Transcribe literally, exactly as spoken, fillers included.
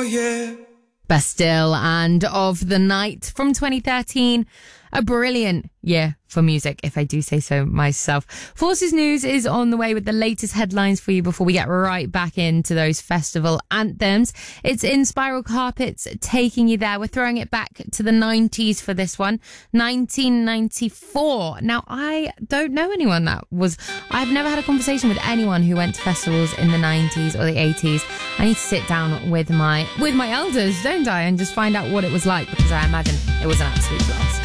Oh yeah. Bastille and Of the Night from twenty thirteen. A brilliant year for music, if I do say so myself. Forces News is on the way with the latest headlines for you before we get right back into those festival anthems. It's In Spiral Carpets, Taking You There. We're throwing it back to the nineties for this one. nineteen ninety-four. Now, I don't know anyone that was... I've never had a conversation with anyone who went to festivals in the nineties or the eighties. I need to sit down with my with my elders, don't I, and just find out what it was like, because I imagine it was an absolute blast.